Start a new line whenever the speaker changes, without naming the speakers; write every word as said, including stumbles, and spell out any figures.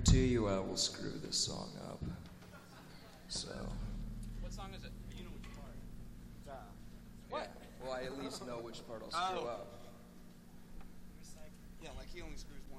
to you, I will screw this song up. So.
What song is it? You know which part.
Uh, what? Yeah. Well, I at least know which part I'll screw
oh.
up.
Yeah, like he only screws